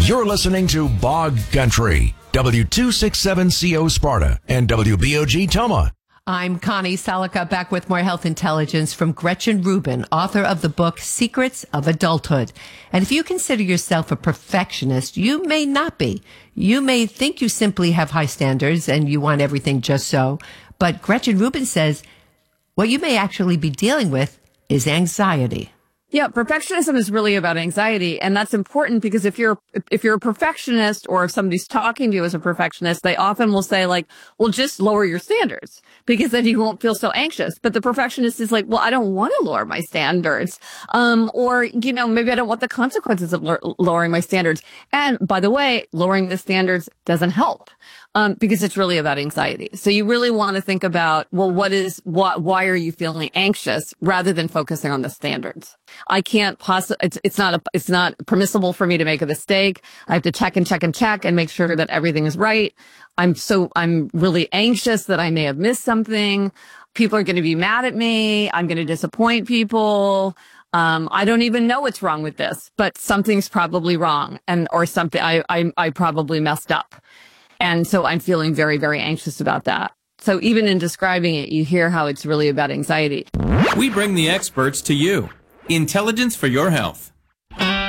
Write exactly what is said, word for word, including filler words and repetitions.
You're listening to Bog Country, W two sixty-seven C O Sparta and W B O G Toma. I'm Connie Salika, back with more health intelligence from Gretchen Rubin, author of the book Secrets of Adulthood. And if you consider yourself a perfectionist, you may not be. You may think you simply have high standards and you want everything just so. But Gretchen Rubin says what you may actually be dealing with is anxiety. Yeah, perfectionism is really about anxiety. And that's important because if you're, if you're a perfectionist or if somebody's talking to you as a perfectionist, they often will say like, well, just lower your standards because then you won't feel so anxious. But the perfectionist is like, well, I don't want to lower my standards. Um, or, you know, maybe I don't want the consequences of lo- lowering my standards. And by the way, lowering the standards doesn't help. Um, because it's really about anxiety. So you really want to think about, well, what is, what, why are you feeling anxious rather than focusing on the standards? I can't possibly, it's, it's not, a, it's not permissible for me to make a mistake. I have to check and check and check and make sure that everything is right. I'm so, I'm really anxious that I may have missed something. People are going to be mad at me. I'm going to disappoint people. Um, I don't even know what's wrong with this, but something's probably wrong and, or something, I, I, I probably messed up. And so I'm feeling very, very anxious about that. So even in describing it, you hear how it's really about anxiety. We bring the experts to you. Intelligence for your health.